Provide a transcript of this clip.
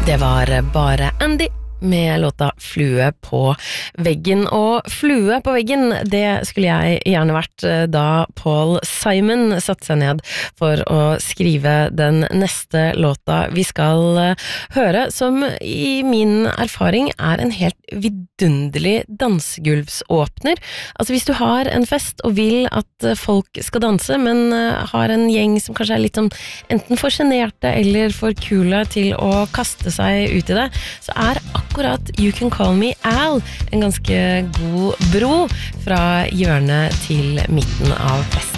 Det var bare Andy med låta Flue på veggen. Og flue på veggen, det skulle jeg gjerne vært da Paul Simon satte seg ned for å skrive den neste låta vi skal høre, som i min erfaring en helt vidunderlig dansegulvsåpner. Altså hvis du har en fest og vil at folk skal danse, men har en gjeng som kanskje litt sånn enten for generte eller for kule til å kaste seg ut i det, så akkurat You Can Call Me Al en ganske god bro fra hjørnet til midten av festen.